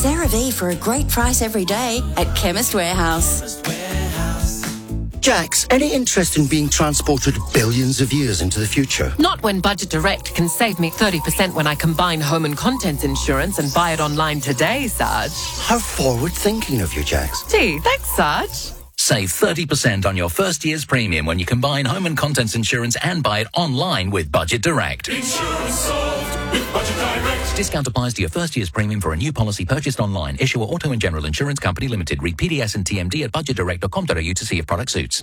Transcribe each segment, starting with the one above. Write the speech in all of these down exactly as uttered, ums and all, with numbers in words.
CeraVe for a great price every day at Chemist Warehouse. Jax, any interest in being transported billions of years into the future? Not when Budget Direct can save me thirty percent when I combine home and contents insurance and buy it online today, Sarge. How forward-thinking of you, Jax. Gee, thanks, Sarge. Save thirty percent on your first year's premium when you combine home and contents insurance and buy it online with Budget Direct. Insurance solved with Budget Direct. Discount applies to your first year's premium for a new policy purchased online. Issuer Auto and General Insurance Company Limited. Read P D S and T M D at budget direct dot com dot a u to see if product suits.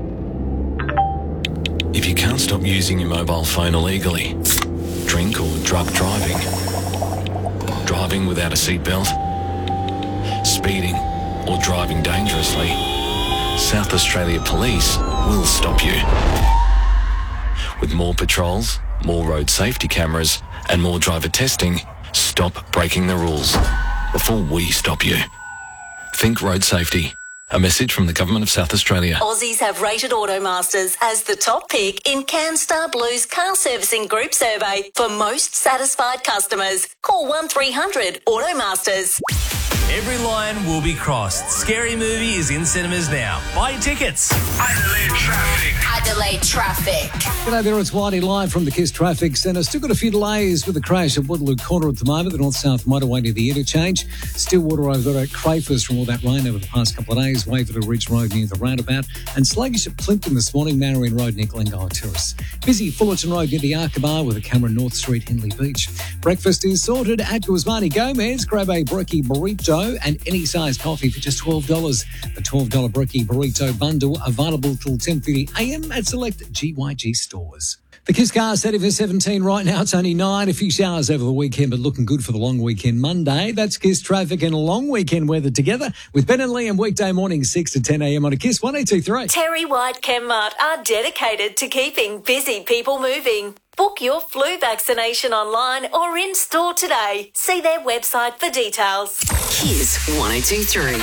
If you can't stop using your mobile phone illegally, drink or drug driving, driving without a seatbelt, speeding or driving dangerously, South Australia Police will stop you. With more patrols, more road safety cameras and more driver testing, stop breaking the rules before we stop you. Think road safety. A message from the Government of South Australia. Aussies have rated Automasters as the top pick in CanStar Blue's car servicing group survey for most satisfied customers. Call one three hundred Automasters. Every line will be crossed. Scary Movie is in cinemas now. Buy your tickets. Adelaide traffic. Adelaide traffic. G'day there, it's Whitey live from the KISS Traffic Centre. Still got a few delays with the crash at Waterloo Corner at the moment, the north-south motorway near the interchange. Still water over there at Crafers from all that rain over the past couple of days. Waverley Ridge Road near the roundabout. And sluggish at Plympton this morning, Marion Road near Glengyle Terrace. Busy Fullerton Road near the Arkabar with a camera North Street, Henley Beach. Breakfast is sorted at Guzmani Gomez. Grab a brekkie burrito and any size coffee for just twelve dollars. The twelve dollars brekkie burrito bundle available till ten thirty a m at select G Y G stores. The KISS car setting for seventeen right now. It's only nine. A few showers over the weekend, but looking good for the long weekend Monday. That's KISS traffic and long weekend weather together with Ben and Liam weekday morning six to ten a m on a KISS one eight two three. Terry White Chemmart are dedicated to keeping busy people moving. Book your flu vaccination online or in store today. See their website for details. KISS one oh two three.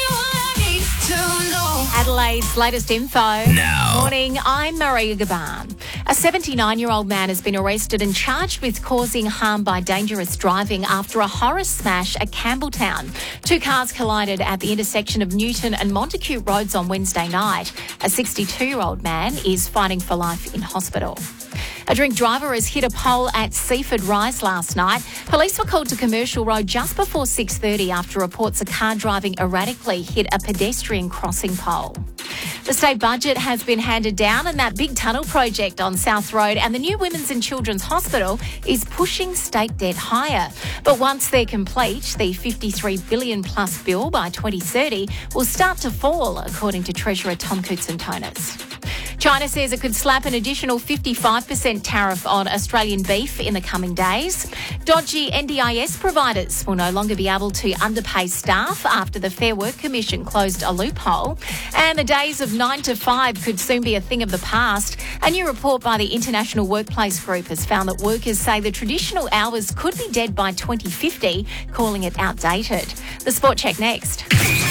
Adelaide's latest info. Now. Morning, I'm Maria Gaban. A seventy-nine-year-old man has been arrested and charged with causing harm by dangerous driving after a horror smash at Campbelltown. Two cars collided at the intersection of Newton and Montacute Roads on Wednesday night. A sixty-two-year-old man is fighting for life in hospital. A drink driver has hit a pole at Seaford Rise last night. Police were called to Commercial Road just before six thirty after reports a car driving erratically hit a pedestrian crossing pole. The state budget has been handed down and that big tunnel project on South Road and the new Women's and Children's Hospital is pushing state debt higher. But once they're complete, the fifty-three billion dollars plus bill by twenty thirty will start to fall, according to Treasurer Tom Koutsantonis. China says it could slap an additional fifty-five percent tariff on Australian beef in the coming days. Dodgy N D I S providers will no longer be able to underpay staff after the Fair Work Commission closed a loophole. And the days of nine to five could soon be a thing of the past. A new report by the International Workplace Group has found that workers say the traditional hours could be dead by twenty fifty, calling it outdated. The Sport Check next.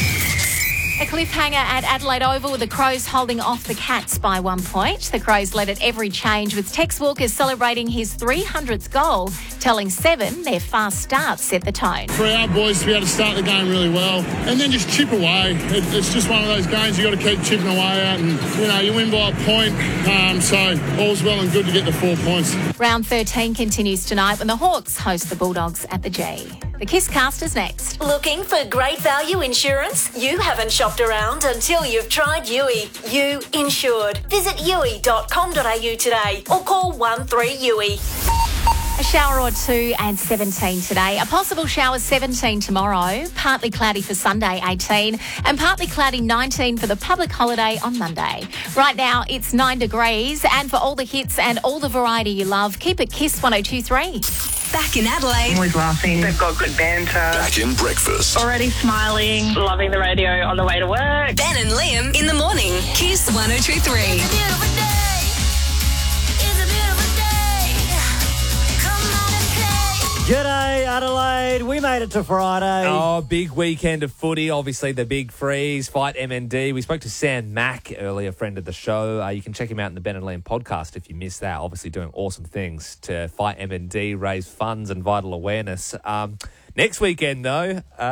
A cliffhanger at Adelaide Oval with the Crows holding off the Cats by one point. The Crows led at every change with Tex Walker celebrating his three hundredth goal, telling Seven their fast start set the tone. For our boys to be able to start the game really well and then just chip away. It, it's just one of those games you got to keep chipping away at and, you know, you win by a point. Um, so all's well and good to get the four points. Round thirteen continues tonight when the Hawks host the Bulldogs at the G. The KISS cast is next. Looking for great value insurance? You haven't shopped around until you've tried U I. You insured. Visit U I dot com dot a u today or call one three U I. A shower or two and seventeen today. A possible shower seventeen tomorrow. Partly cloudy for Sunday eighteen and partly cloudy nineteen for the public holiday on Monday. Right now it's nine degrees and for all the hits and all the variety you love, keep it KISS one oh two three. Back in Adelaide. Always laughing. They've got good banter. Back in breakfast. Already smiling. Loving the radio on the way to work. Ben and Liam in the morning. KISS one oh two three. G'day, Adelaide. We made it to Friday. Oh, big weekend of footy. Obviously, the big freeze, Fight M N D. We spoke to Sam Mack earlier, friend of the show. Uh, you can check him out in the Ben and Liam podcast if you missed that. Obviously, doing awesome things to Fight M N D, raise funds and vital awareness. Um, next weekend, though... Uh,